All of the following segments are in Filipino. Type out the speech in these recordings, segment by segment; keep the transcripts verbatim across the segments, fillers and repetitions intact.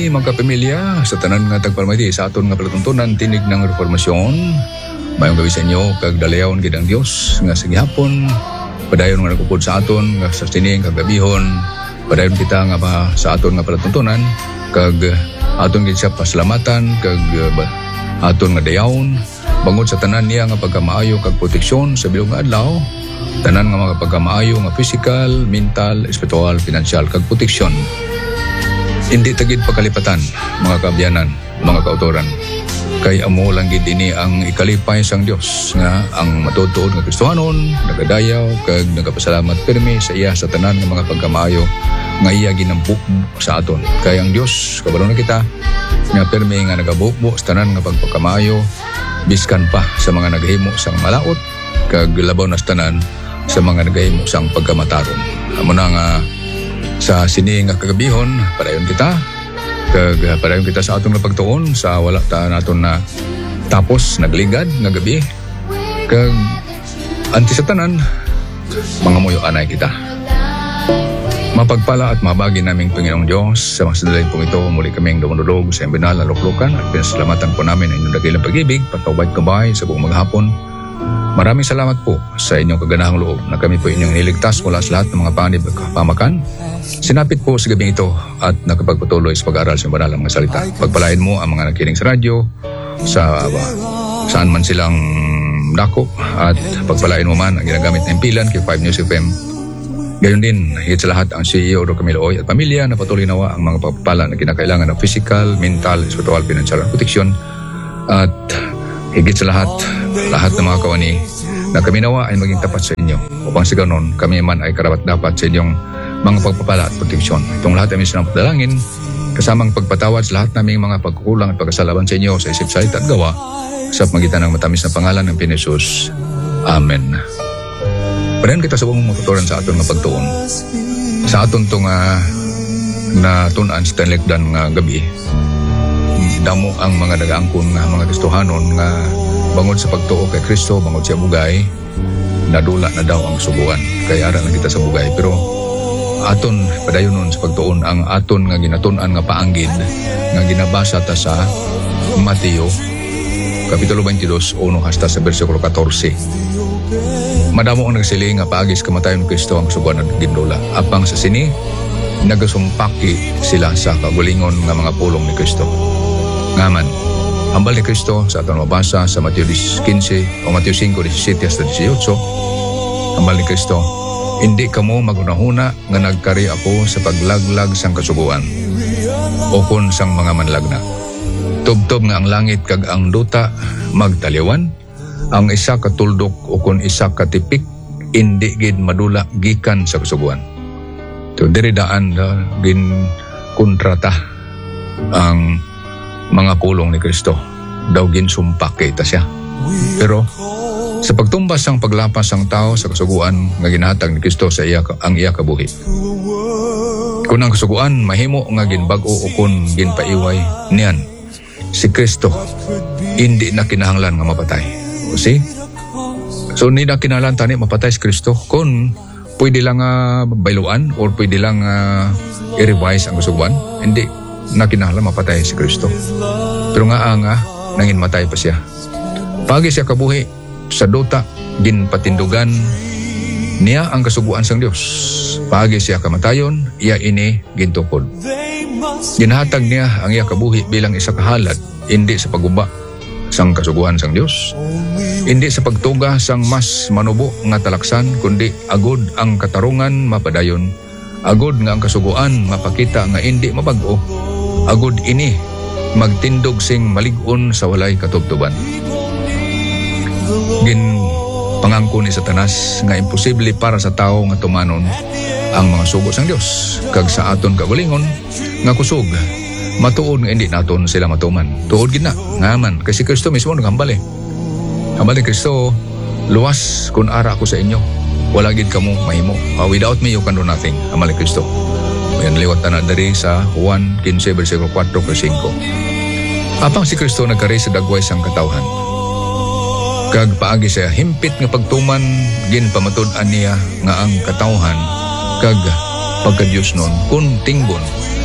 Kami mga kapamilya sa tanan nga tagpalmati sa aton nga palatuntunan tinig ng reformasyon. Mayong gabi sa inyo kag dalayawon gid ang Dios nga sa gihapon padayon nga nagupod sa aton nga sa sining kag gabihon. Padayon kita nga ba sa aton nga palatuntunan kag aton gid siya pasalamatan kag uh, aton nga dayawon bangod sa tanan niya nga pagkamaayo kag proteksyon sa bilog nga adlaw. Tanan nga mga pagkamaayo nga physical, mental, espiritual, financial kag proteksyon. Hindi tagid pagkalipatan, mga kaabyanan, mga kautoran. Kay amo lang gid ini ang ikalipay sang Dios nga ang matutuod nga Kristohanon, nagadayaw kag nagapasalamat pirmi sa iya sa tanan nga mga pagkamaayo nga iya ginambuk sa aton. Kay ang Dios kabalo na kita nga pirmi nga nagabukbo sa tanan nga pagpagkamaayo biskan pa sa mga naghimo sang malaot kag labaw na sa tanan sa mga naghimo sang pagkamataron. Amo na nga sa sini nga kagabihon, padayon kita kag padayon kita sa atong napagtuon sa wala ta naton na tapos nagligad nga gabi kag anti sa tanan mga muyo anay kita. Mapagpala at mabagi naming Panginoong Diyos sa mga sandali pong ito muli kaming dumudulog sa embinal na luklukan at pinasalamatan po namin ang inyong dakilang pag-ibig, patawad-kabay sa buong maghapon. Maraming salamat po sa inyong kaganahang loob na kami po inyong niligtas mula sa lahat ng mga panib at kapamakan. Sinapit po sa gabing ito at nakapagpatuloy sa pag-aaral sa banal ng mga salita. Pagpalain mo ang mga nakikinig sa radyo, sa uh, saan man silang dako at pagpalain mo man ang ginagamit na impilan kay five News F M. Gayon din, higit sa lahat ang C E O Ro Camilo Oy at pamilya na patuloy nawa ang mga pagpapala na kinakailangan ng physical, mental, spiritual, financial at proteksyon. At higit sa lahat, lahat ng mga kawani na kami nawa ay maging tapat sa inyo upang sa ganon kami man ay karapat dapat sa inyong mga pagpapala at proteksyon. Itong lahat ay minsan ang padalangin kasamang pagpatawad sa lahat naming mga pagkukulang at pagkasalaban sa inyo sa isip, salita at gawa sa pamagitan ng matamis na pangalan ng Panginoon Jesus. Amen. Padayon kita sa buong matuturan sa aton nga pagtuon. Sa aton itong uh, natunan sa tanlikdan nga gabi, damo ang mga nagaangkon nga mga Kristohanon nga bangod sa pagtuo kay Kristo, bangod siya bugay, nadula na daw ang subuan. Kaya ara lang kita sa bugay. Pero aton padayon nun sa pagtuon ang aton nga ginatunan nga paanggid nga ginabasa ta sa Mateo Kapitulo twenty-two, one hasta sa versikulo fourteen. Madamo ang nagsiling nga paagis kamatayon ni Kristo ang subuan at gindula. Apang sa sini, nagasumpaki sila sa kagulingon nga mga pulong ni Kristo. Ngaman, hambal ni Kristo sa aton mabasa sa Mateo fifteen o Mateo five, seventeen hasta eighteen. Hambal ni Kristo, hindi kamo magunahuna nga nagkari ako sa paglaglag sang kasuguan o kun sang mga manlagna. Tubtob nga ang langit kag ang duta magtaliwan, ang isa katuldok o kun isa katipik indi gid madula gikan sa kasuguan. To diri daan uh, gin kontrata ang mga pulong ni Kristo. Daw ginsumpake ta siya. Pero sa pagtumbas sang paglapas sang tao sa kasuguan nga ginhatag ni Kristo sa iya ang iya kabuhi. Kung ang kasuguan mahimo nga ginbag-o o kun ginpaiway niyan, si Kristo hindi na kinahanglan nga mapatay. O see? So hindi na kinahanglan tani mapatay si Kristo kung pwede lang uh, bailuan or pwede lang uh, i-revise ang kasuguan. Hindi na kinahanglan mapatay si Kristo. Pero nga nga nangin matay pa siya. Pagi siya kabuhi sa duta ginpatindugan niya ang kasuguan sang Dios. Pagi siya kamatayon, iya ini gintukod. Ginhatag niya ang iya kabuhi bilang isa kahalad, hindi sa paguba sang kasuguan sang Dios, hindi sa pagtuga sang mas manubo nga talaksan, kundi agud ang katarungan mapadayon, agud nga ang kasuguan mapakita nga hindi mabag-o, agud ini magtindog sing malig-on sa walay katubtuban. Gin pangangko ni Satanas nga imposible para sa tao nga tumanon ang mga sugo sang Dios kag sa aton kagulingon nga kusog matuod nga hindi naton sila matuman. Tuod gid na ngaman kasi Kristo mismo nagambal eh. Hambal ni Kristo, luwas kun ara ako sa inyo, wala gid kamo mahimo. Uh, without me you can do nothing. Hambal ni Kristo. Yan liwat na dari sa Juan fifteen versikulo four to five. Apang si Kristo nagkari sa dagway sang katawhan. Kag paagi siya himpit nga pagtuman gin pamatud-an niya nga ang katawhan kag pagka Dios nun kun tingbon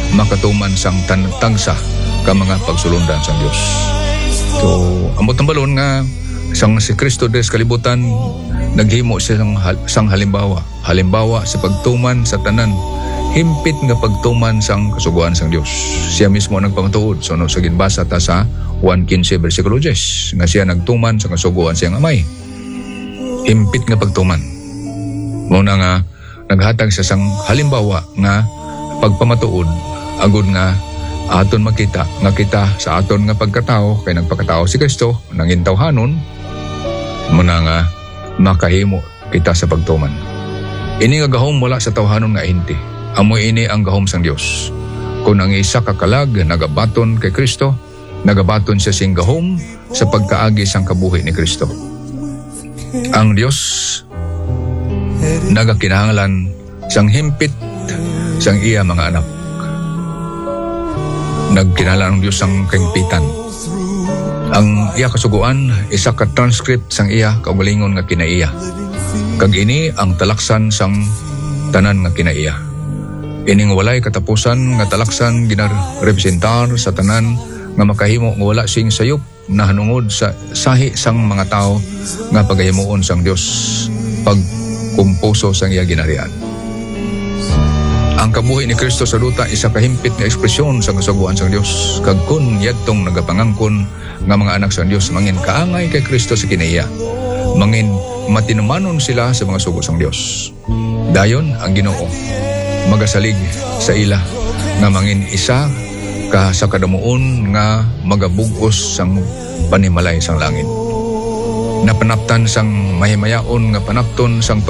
makatuman sang tan- tangsa ka mga pagsulundan sang Dios. So, amot ang balon nga sang si Kristo des kalibutan naghimo siya sang, sang halimbawa. Halimbawa sa pagtuman sa tanan, himpit nga pagtuman sang kasuguan sang Dios. Siya mismo nagpamatuod. So, no, sa ginbasa ta sa one fifteen versikulo ten nga siya nagtuman sa kasuguan siyang amay. Himpit nga pagtuman. Muna nga naghatag sa sang halimbawa nga pagpamatuod agud nga aton makita nga kita sa aton nga pagkatao kay nagpakatao si Kristo nangin tawhanon muna nga makahimo kita sa pagtuman. Ini nga gahom wala sa tawhanon nga ente. Amoy ini ang gahom sang Dios. Kung ang isa kakalag nagabaton kay Kristo, nagabaton siya sing gahom sa pagkaagi sang kabuhi ni Kristo. Ang Dios nagakinahanglan sang himpit sang iya mga anak. Nagkinahanglan ang Dios sang kahimpitan. Ang iya kasuguan isa ka transcript sang iya kaugalingon nga kinaiya. Kag ini ang talaksan sang tanan nga kinaiya. Ining walay katapusan nga talaksan ginarepresentar sa tanan nga makahimo nga wala sing sayop na hanungod sa sahi sang mga tao nga pagahimuon sang Dios pagkumpuso sang iya ginarian. Ang kabuhi ni Kristo sa duta isa kahimpit nga ekspresyon sa kasuguan sang Dios. Kag kun yadtong nagapangangkon nga mga anak sang Dios mangin kaangay kay Kristo sa kinaiya, mangin matinumanon sila sa mga sugo sang Dios. Dayon ang Ginoo magasalig sa ila nga mangin isa ka sa kadamuon nga magabugos sang panimalay sang langit. Napanaptan sang mahimayaon nga panapton sang